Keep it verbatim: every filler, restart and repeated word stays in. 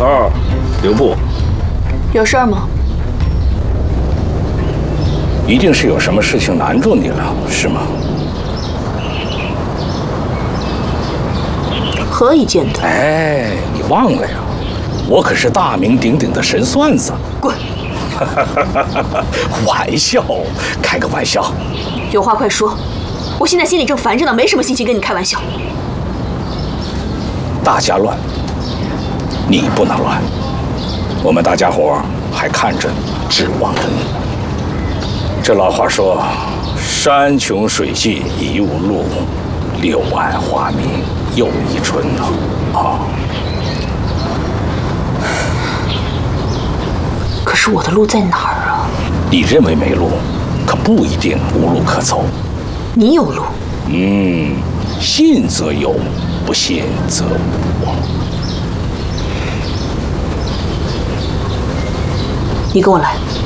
二，留步。 有事儿吗？ 一定是有什么事情难住你了，是吗？ 何以见得？ 哎，你忘了呀？我可是大名鼎鼎的神算子。 滚！ 玩笑，开个玩笑。 有话快说，我现在心里正烦着呢，没什么心情跟你开玩笑。 大家乱，你不能乱。我们大家伙还看着、指望着你。这老话说：“山穷水尽疑无路，柳暗花明又一春”呐！啊！ 可是我的路在哪儿啊？ 你认为没路，可不一定无路可走。 你有路。 嗯，信则有，不信则无。 你跟我来。